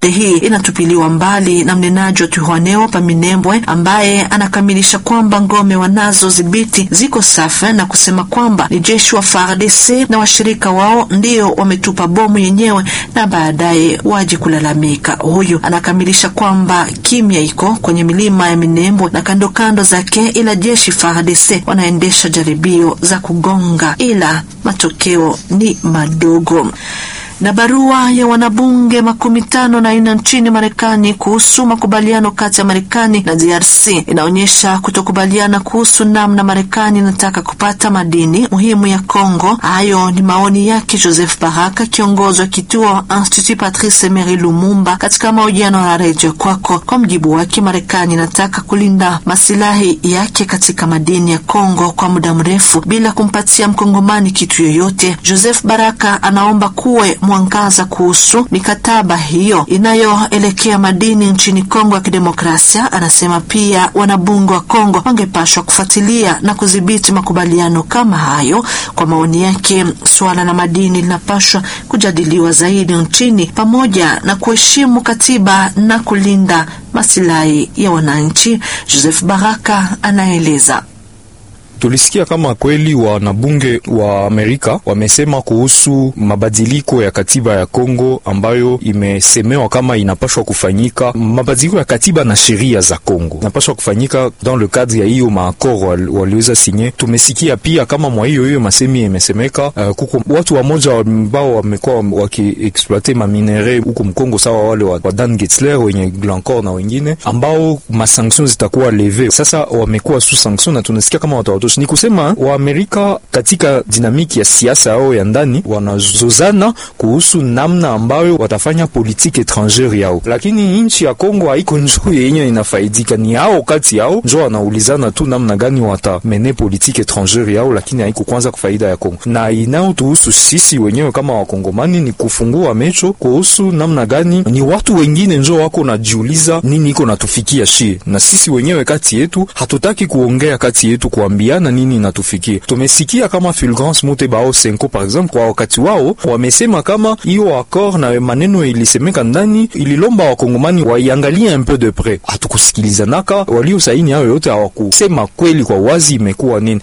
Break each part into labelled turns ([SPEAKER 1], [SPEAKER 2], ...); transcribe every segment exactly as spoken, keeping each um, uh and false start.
[SPEAKER 1] Hii inatupiliwa mbali na mnenaji wa Twirwaneho pa Minembwe ambaye anakamilisha kwamba ngome wanazodhibiti ziko safi na kusema kwamba ni jeshi wa F A R D C na washirika wao ndio wametupa bomu yenyewe na baadaye waje kulalamika. Huyu anakamilisha kwamba kimya iko kwenye milima ya Minembwe na kando kando zake, ila jeshi F A R D C wanaendesha jaribio za kugonga ila matokeo ni madogo. Na barua ya wanabunge makumi tano na ina nchini Marekani kuhusu makubaliano kati ya Marekani na D R C inaonyesha kutokubaliana kuhusu namna Marekani inataka kupata madini muhimu ya Kongo. Hayo ni maoni yake Joseph Baraka, kiongozi wa kituo Institut Patrice Emery Lumumba, katika mahojiano na Radio Kwako. Kwa mjibu wake, Marekani inataka kulinda masilahi yake katika madini ya Kongo kwa muda mrefu bila kumpatia mkongomani kitu yoyote. Joseph Baraka anaomba kuwe mwangaza kuhusu mikataba hiyo inayoelekea madini nchini Kongo ya Kidemokrasia. Anasema pia wanabunge wa Kongo wangepashwa kufuatilia na kudhibiti makubaliano kama hayo. Kwa maoni yake, swala la madini linapashwa kujadiliwa zaidi nchini pamoja na kuheshimu katiba na kulinda masilahi ya wananchi. Joseph Baraka anaeleza.
[SPEAKER 2] Tulisikia kama kweli wanabunge wa Amerika wamesema kuhusu mabadiliko ya katiba ya Kongo ambayo imesemewa kama inapaswa kufanyika. Mabadiliko ya katiba na sheria za Kongo inapaswa kufanyika dans le cadre ya hiyo maakoro waliweza sinye. Tumesikia pia kama mwa hiyo hiyo masemi imesemeka uh, kuko watu wamoja ambao wamekuwa wakiexploite maminere huko Mkongo, sawa wale wa, wa Dan Getzler wenye Glencore na wengine ambao masanctions zitakuwa leve. Sasa wamekuwa sous sanction na tunasikia kama watu ni kusema wa Amerika katika dinamiki ya siasa au ya ndani wanazozana kuhusu namna ambayo watafanya politiki étrangère yao, lakini nchi ya Kongo haiko njoo yenye inafaidika, ni hao kati yao njoo wanaulizana tu namna gani watamene politiki étrangère yao, lakini haiko kwanza kufaida ya Kongo. Na inao tuhusu sisi wenyewe kama wakongomani ni kufungua mecho kuhusu namna gani ni watu wengine njoo wako najiuliza nini iko natufikia shi, na sisi wenyewe kati yetu hatutaki kuongea kati yetu kuambia na nini natufikia. Tumesikia kama Fulgence Mutebao Senko par exemple, kwa wakati wao wamesema kama hiyo accord na maneno ilisemeka ndani ililomba wakongomani waiangalie un peu de près. Hatukusikilizanaka, walio saini hao yote hawakusema kweli kwa wazi imekuwa nini.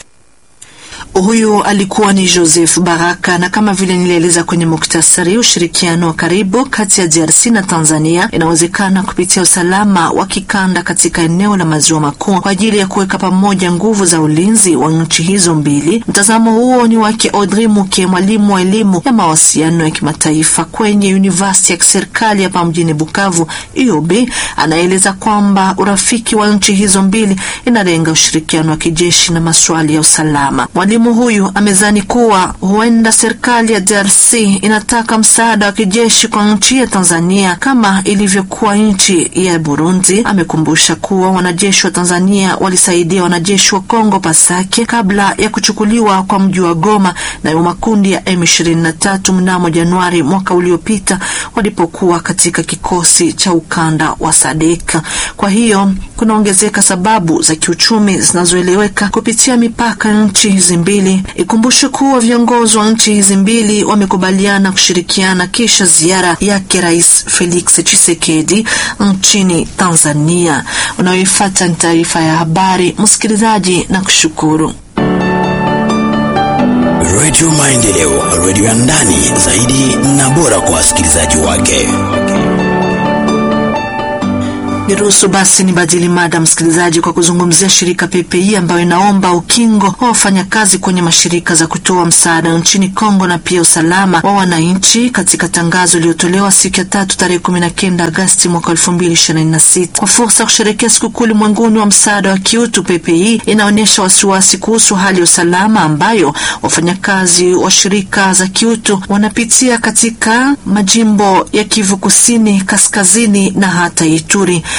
[SPEAKER 1] Huyu alikuwa ni Joseph Baraka, na kama vile nilieleza kwenye muktasari, ushirikiano wa karibu kati ya D R C na Tanzania inawezekana kupitia usalama wa kikanda katika eneo la maziwa makuu kwa ajili ya kuweka pamoja nguvu za ulinzi wa nchi hizo mbili. Mtazamo huo ni wake Audrey Muke, mwalimu wa elimu ya mawasiliano ya kimataifa kwenye University ya kiserikali hapa mjini Bukavu U O B. Anaeleza kwamba urafiki wa nchi hizo mbili inalenga ushirikiano wa kijeshi na masuala ya usalama. Mwalimu huyu amezani kuwa huenda serikali ya D R C inataka msaada wa kijeshi kwa nchi ya Tanzania kama ilivyokuwa nchi ya Burundi. Amekumbusha kuwa wanajeshi wa Tanzania walisaidia wanajeshi wa Kongo Pasake kabla ya kuchukuliwa kwa mji wa Goma na makundi ya M ishirini na tatu mnamo Januari mwaka uliopita walipokuwa katika kikosi cha ukanda wa Sadek. Kwa hiyo kunaongezeka sababu za kiuchumi zinazoeleweka kupitia mipaka nchi hizi mbili. Ikumbushe kuwa viongozi wa nchi hizi mbili wamekubaliana kushirikiana kisha ziara yake Rais Felix Tshisekedi nchini Tanzania. Unaoifuata ni taarifa ya habari, msikilizaji, na kushukuru.
[SPEAKER 3] Radio Maendeleo, radio ya ndani zaidi na bora kwa wasikilizaji wake.
[SPEAKER 1] Niruhusu basi nibadili mada, msikilizaji, kwa kuzungumzia shirika P P I ambayo inaomba ukingo wa wafanyakazi kwenye mashirika za kutoa msaada nchini Kongo na pia usalama wa wananchi. Katika tangazo lililotolewa siku ya tatu tarehe kumi na kenda Agosti mwaka elfu mbili ishirini na sita kwa fursa ya kusherehekea sikukuu ulimwenguni wa msaada wa kiutu, P P I inaonyesha wasiwasi kuhusu hali ya usalama ambayo wafanyakazi wa shirika za kiutu wanapitia katika majimbo ya Kivu Kusini, Kaskazini na hata Ituri.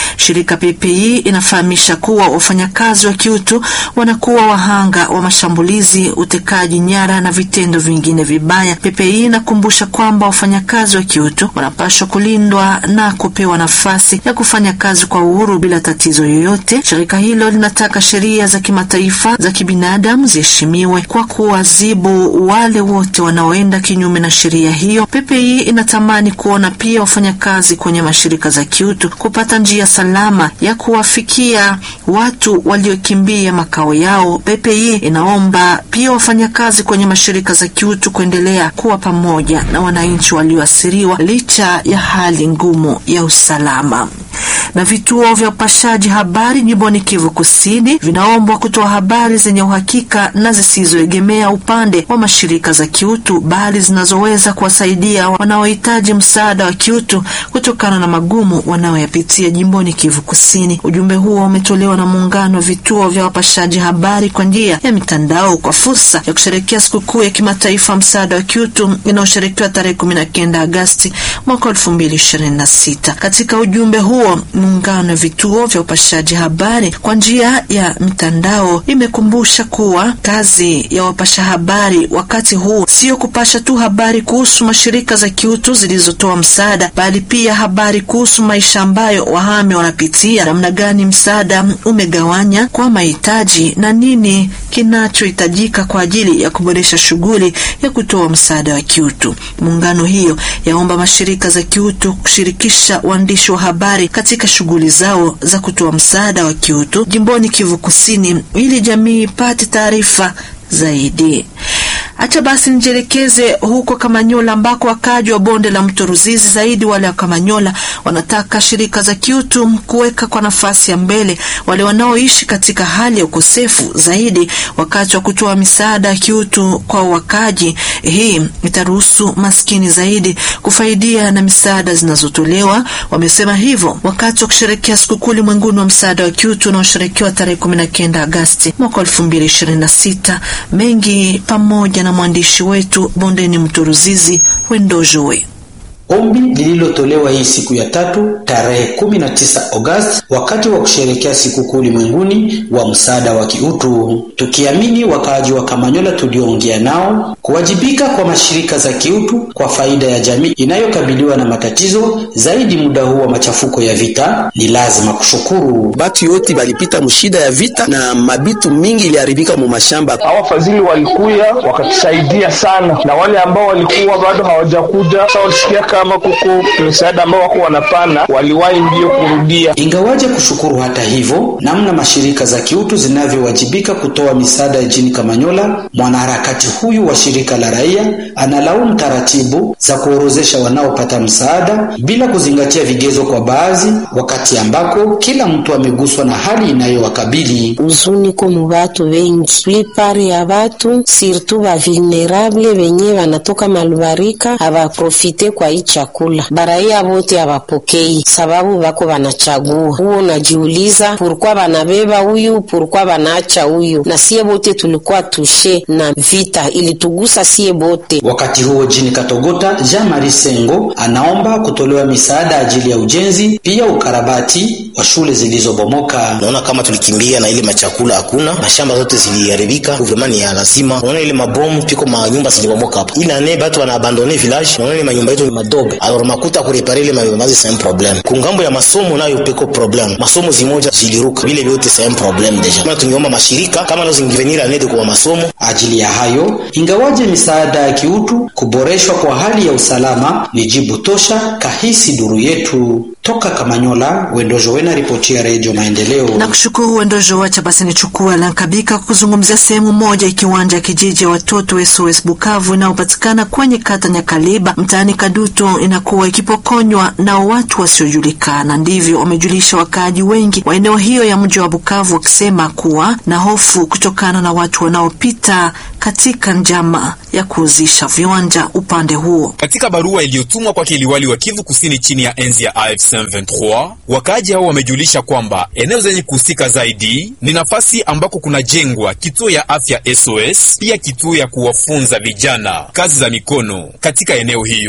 [SPEAKER 1] Shirika P P I inafahamisha kuwa wafanyakazi wa kiutu wanakuwa wahanga wa mashambulizi, utekaji nyara na vitendo vingine vibaya. P P I inakumbusha kwamba wafanyakazi wa kiutu wanapaswa kulindwa na kupewa nafasi ya kufanya kazi kwa uhuru bila tatizo yoyote. Shirika hilo linataka sheria za kimataifa za kibinadamu ziheshimiwe kwa kuadhibu wale wote wanaoenda kinyume na sheria hiyo. P P I inatamani kuona pia wafanyakazi kwenye mashirika za kiutu kupata njia salama ya kuwafikia watu waliokimbia makao yao. P P I inaomba pia wafanyakazi kwenye mashirika za kiutu kuendelea kuwa pamoja na wananchi walioathiriwa licha ya hali ngumu ya usalama. Na vituo vya upashaji habari jimboni Kivu Kusini vinaombwa kutoa habari zenye uhakika na zisizoegemea upande wa mashirika za kiutu, bali zinazoweza kuwasaidia wanaohitaji msaada wa kiutu kutokana na magumu wanaoyapitia jimboni Kivu Kusini. Ujumbe huo umetolewa na muungano wa vituo vya wapashaji habari kwa njia ya mitandao kwa fursa ya kusherehekea sikukuu ya kimataifa msaada wa kiutu inayosherekewa tarehe kumi na kenda Agosti mwaka elfu mbili ishirini na sita. Katika ujumbe huo, muungano wa vituo vya upashaji habari kwa njia ya mitandao imekumbusha kuwa kazi ya wapasha habari wakati huu sio kupasha tu habari kuhusu mashirika za kiutu zilizotoa msaada, bali pia habari kuhusu maisha ambayo wahame wanapitia, namna gani msaada umegawanya kwa mahitaji na nini kinachohitajika kwa ajili ya kuboresha shughuli ya kutoa msaada wa kiutu. Muungano hiyo yaomba mashirika za kiutu kushirikisha waandishi wa habari katika shughuli zao za kutoa msaada wa kiutu jimboni Kivu Kusini ili jamii ipate taarifa zaidi. Acha basi nijelekeze huko Kamanyola ambako wakaji wa bonde la mto Ruzizi, zaidi wale wa Kamanyola, wanataka shirika za kiutu kuweka kwa nafasi ya mbele wale wanaoishi katika hali ya ukosefu zaidi wakati wa kutoa misaada ya kiutu kwa wakaji. Hii itaruhusu maskini zaidi kufaidia na misaada zinazotolewa. Wamesema hivyo wakati wa kusherehekea sikukuu ulimwenguni wa msaada wa kiutu unaosherekewa tarehe kumi na kenda Agosti mwaka elfu mbili ishirini na sita. Mengi pamoja na mwandishi wetu bondeni mto Ruzizi Wendojowe.
[SPEAKER 4] Ombi lililotolewa hii siku ya tatu tarehe kumi na tisa Agosti wakati wa kusherehekea sikukuu ulimwenguni wa msaada wa kiutu, tukiamini wakaaji wa Kamanyola tulioongea nao kuwajibika kwa mashirika za kiutu kwa faida ya jamii inayokabiliwa na matatizo zaidi muda huu wa machafuko ya vita. Ni lazima kushukuru
[SPEAKER 5] batu yote balipita mshida ya vita na mabitu mingi iliharibika mu mashamba.
[SPEAKER 6] Hawa fadhili walikuya wakatusaidia sana, na wale ambao walikuwa bado hawajakuja walisikia kama kuko msaada ambao wako wanapana waliwahi mbio kurudia.
[SPEAKER 4] Ingawaje kushukuru hata hivyo namna mashirika za kiutu zinavyowajibika kutoa misaada nchini Kamanyola, mwanaharakati huyu wa shirika la raia analaumu taratibu za kuorozesha wanaopata msaada bila kuzingatia vigezo kwa baadhi, wakati ambako kila mtu ameguswa na hali inayowakabili.
[SPEAKER 7] Uzuni kwa watu wengi, plupart ya watu surtout wa vulnerable wenye wanatoka malubarika hawaprofite kwa hii chakula. Baraia wote hawapokei sababu wako wanachagua. Huo unajiuliza pourquoi wanabeba huyu, pourquoi wanaacha huyu, na sie wote tulikuwa tushe na vita ilitugusa sie bote.
[SPEAKER 4] Wakati huo jini Katogota, Jean Marie Sengo anaomba kutolewa misaada ajili ya ujenzi pia ukarabati wa shule zilizobomoka.
[SPEAKER 8] Naona kama tulikimbia na ile machakula hakuna, na shamba zote ziliharibika, gouvernement ya lazima. Naona ile mabomu piko manyumba zilibomoka hapo. Ila ne batu wana abandonner village, naona ile manyumba yetu madogo. Alors makuta kureparer ile manyumba c'est un problème. Kungambo ya masomo nayo peko problem. Masomo zimoja ziliruka. Vile vyote c'est un problème deja. Kama tungeomba mashirika kama nazo zingivenir anede kwa masomo
[SPEAKER 4] ajili ya hayo. Ingawaje misaada ya kiutu kuboreshwa kwa hali ya usalama ni jibu tosha, kahisi duru yetu toka Kamanyola. Wendojo wena ripoti ya Radio Maendeleo.
[SPEAKER 1] Na kushukuru Wendojo. Wacha basi nichukua Lankabika kuzungumzia sehemu moja ikiwanja kijiji ya watoto S O S Bukavu inayopatikana kwenye kata Nyakaliba mtaani Kadutu inakuwa ikipokonywa na watu wasiojulikana. Ndivyo wamejulisha wakaaji wengi wa eneo hiyo ya mji wa Bukavu, wakisema kuwa na hofu kutokana na watu wanaopita katika njama ya kuuzisha viwanja upande huo.
[SPEAKER 9] Katika barua iliyotumwa kwa kiliwali wa Kivu Kusini chini ya enzi ya A F C M ishirini na tatu, wakaaji hao wamejulisha kwamba eneo zenye kuhusika zaidi ni nafasi ambako kunajengwa kituo ya afya S O S, pia kituo ya kuwafunza vijana kazi za mikono katika eneo hiyo.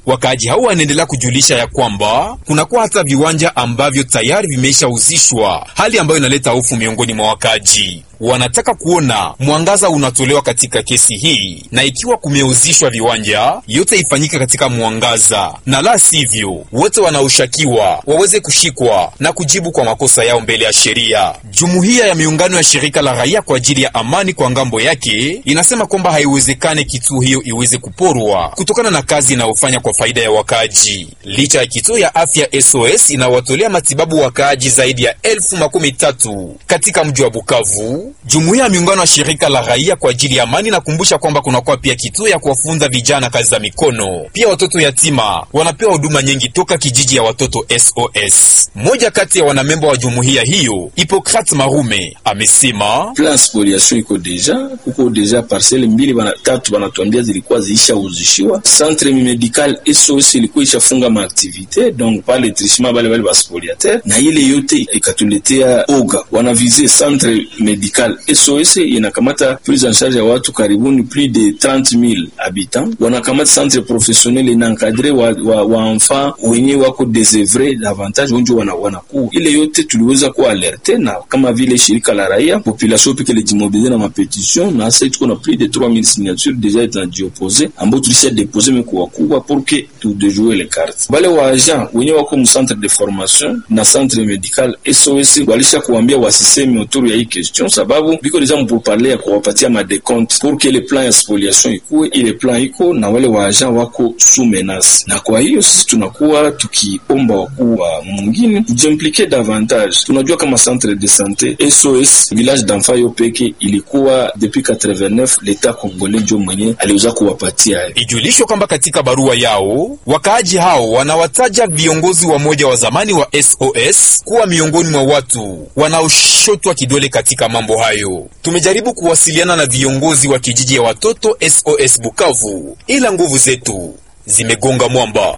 [SPEAKER 9] Wakaaji hao wanaendelea kujulisha ya kwamba kunakuwa hata viwanja ambavyo tayari vimeshauzishwa, hali ambayo inaleta hofu miongoni mwa wakaaji. Wanataka kuona mwangaza unatolewa katika kesi hii, na ikiwa kumeuzishwa viwanja, yote ifanyika katika mwangaza, na la sivyo wote wanaoshakiwa waweze kushikwa na kujibu kwa makosa yao mbele ya sheria. Jumuiya ya miungano ya shirika la raia kwa ajili ya amani kwa ngambo yake inasema kwamba haiwezekane kituo hiyo iweze kuporwa kutokana na kazi inayofanya kwa faida ya wakaaji. Licha ya kituo ya afya S O S inawatolea matibabu wakaaji zaidi ya elfu makumi tatu katika mji wa Bukavu, jumuiya ya miungano ya shirika la raia kwa ajili ya amani nakumbusha kwamba kunakuwa pia kituo ya kuwafunza vijana kazi za mikono. Pia watoto yatima wanapewa huduma nyingi toka kijiji ya watoto S O S. Mmoja kati ya wanamemba wa jumuiya hiyo, Hippocrate Marume, amesema
[SPEAKER 10] plan spoliation iko deja, kuko deja parcelle mbili bana tatu banatuambia zilikuwa ziisha uzishiwa. Centre medical S O S ilikuwa ishafunga ma activité, donc pas l'étrichement bale bale baspoliataire, na ile yote ikatuletea oga. Wanavize centre medical S O S inakamata prise en charge ya watu karibuni plus de trente mille habitants. Wanakamata centre professionnel inankadre wa, wa, wa enfants wenye wako désœuvrés davantage wengi wana wanakuwa. Ile yote tuliweza ku alerte, na kama vile shirika la raia population peke le jimobiliser na mapetition, na sasa tuko na plus de trois mille signatures déjà étant opposées ambao tulisha déposer mais kwa kubwa pour que tu déjouer les cartes. Wale wa agent wenye wako mu centre de formation na centre medical S O S walisha kuambia wasiseme autour ya hii question, sababu biko deja mpo parler ya kuwapatia ma décompte pour que le plan ya spoliation ikuwe, ile plan iko na wale wa agent wako sous menace. Na kwa hiyo sisi tunakuwa tukiomba wakuu wa mwingine kujimpliquer davantage. Tunajua kama centre de santé S O S village d'enfants yo peke ilikuwa depuis quatre-vingt-neuf l'etat congolais ndio mwenye aliweza kuwapatia.
[SPEAKER 9] Ijulishwe kwamba katika barua yao wakaaji hao wanawataja viongozi wa moja wa zamani wa S O S kuwa miongoni mwa watu wanaoshotwa kidole katika mambo hayo. Tumejaribu kuwasiliana na viongozi wa kijiji ya watoto S O S Bukavu, ila nguvu zetu zimegonga mwamba.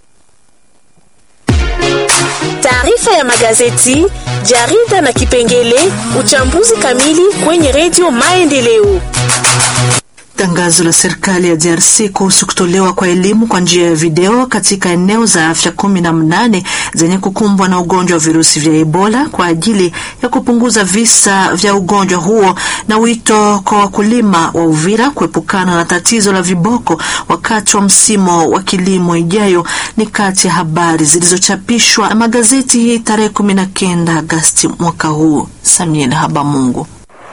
[SPEAKER 11] Taarifa ya magazeti, jarida na kipengele uchambuzi kamili kwenye Radio Maendeleo.
[SPEAKER 1] Tangazo la serikali ya D R C kuhusu kutolewa kwa elimu kwa njia ya video katika eneo za afya kumi na mnane zenye kukumbwa na ugonjwa wa virusi vya Ebola kwa ajili ya kupunguza visa vya ugonjwa huo, na wito kwa wakulima wa Uvira kuepukana na tatizo la viboko wakati wa msimu wa kilimo ijayo, ni kati ya habari zilizochapishwa na magazeti hii tarehe kumi na kenda Agosti mwaka huu. Samuel Habamungu.